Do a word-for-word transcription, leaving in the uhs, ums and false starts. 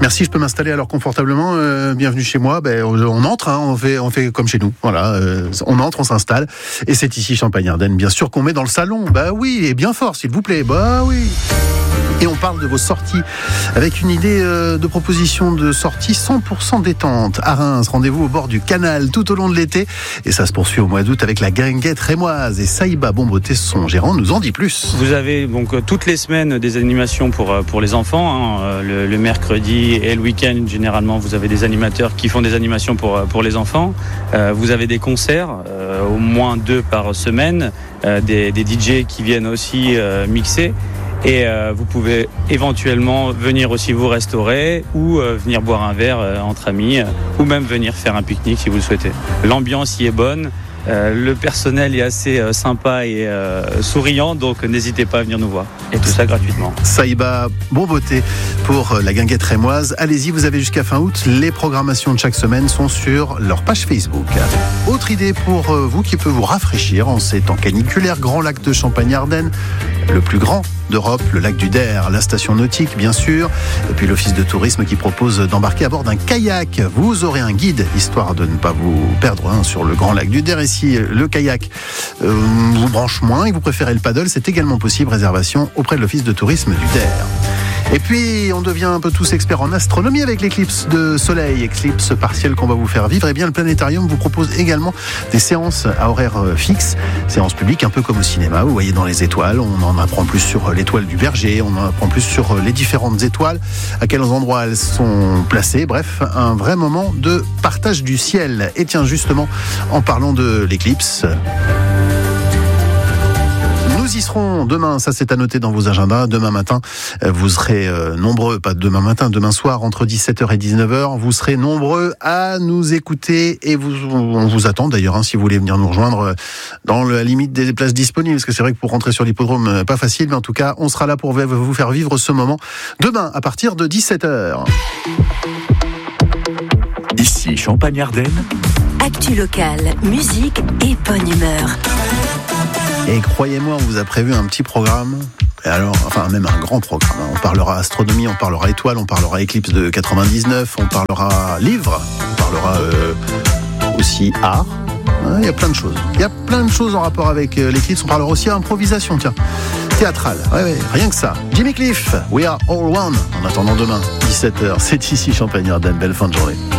Merci, je peux m'installer alors confortablement. Euh, bienvenue chez moi. Ben, on entre, hein, on fait, on fait comme chez nous. Voilà, euh, on entre, on s'installe. Et c'est ici Champagne-Ardenne, bien sûr, qu'on met dans le salon. Bah oui, et bien fort, s'il vous plaît. Bah oui. Et on parle de vos sorties avec une idée euh, de proposition de sortie cent pour cent détente. À Reims, rendez-vous au bord du canal tout au long de l'été. Et ça se poursuit au mois d'août avec la guinguette rémoise. Et Saïba Bomboté, son gérant, nous en dit plus. Vous avez donc toutes les semaines des animations pour, pour les enfants. Hein. Le, le mercredi et le week-end, généralement, vous avez des animateurs qui font des animations pour, pour les enfants. Euh, vous avez des concerts, euh, au moins deux par semaine. Euh, des, des D J qui viennent aussi euh, mixer. Et euh, vous pouvez éventuellement venir aussi vous restaurer ou euh, venir boire un verre euh, entre amis euh, ou même venir faire un pique-nique si vous le souhaitez. L'ambiance y est bonne, euh, le personnel est assez euh, sympa et euh, souriant, donc n'hésitez pas à venir nous voir. Et tout ça gratuitement. Saïba Bomboté pour la guinguette rémoise. Allez-y, vous avez jusqu'à fin août. Les programmations de chaque semaine sont sur leur page Facebook. Autre idée pour vous qui peut vous rafraîchir en ces temps caniculaires, Grand Lac de Champagne-Ardenne, le plus grand d'Europe, le lac du Der, la station nautique bien sûr, et puis l'office de tourisme qui propose d'embarquer à bord d'un kayak. Vous aurez un guide, histoire de ne pas vous perdre hein, sur le grand lac du Der. Et si le kayak euh, vous branche moins et vous préférez le paddle, c'est également possible, réservation auprès de l'office de tourisme du Der. Et puis, on devient un peu tous experts en astronomie avec l'éclipse de soleil, éclipse partielle qu'on va vous faire vivre. Et bien, le planétarium vous propose également des séances à horaire fixe, séances publiques un peu comme au cinéma. Vous voyez dans les étoiles, on en apprend plus sur l'étoile du Berger, on en apprend plus sur les différentes étoiles, à quels endroits elles sont placées. Bref, un vrai moment de partage du ciel. Et tiens, justement, en parlant de l'éclipse... Nous y serons demain, ça c'est à noter dans vos agendas. Demain matin, vous serez euh, nombreux, pas demain matin, demain soir, entre dix-sept heures et dix-neuf heures, vous serez nombreux à nous écouter et vous, on vous attend d'ailleurs, hein, si vous voulez venir nous rejoindre dans la limite des places disponibles, parce que c'est vrai que pour rentrer sur l'hippodrome, pas facile, mais en tout cas, on sera là pour vous faire vivre ce moment demain à partir de dix-sept heures. Ici Champagne-Ardenne. Actu locale, musique et bonne humeur. Et croyez-moi, on vous a prévu un petit programme. Et alors, enfin, même un grand programme. On parlera astronomie, on parlera étoiles, on parlera éclipse de quatre-vingt-dix-neuf, on parlera livres, on parlera euh, aussi art. Il y a plein de choses. Il y a plein de choses en rapport avec l'éclipse. On parlera aussi improvisation, tiens, théâtrale. Ouais, ouais, rien que ça. Jimmy Cliff, We Are All One. En attendant demain, dix-sept heures, c'est ici Champagne-Ardenne. Belle fin de journée.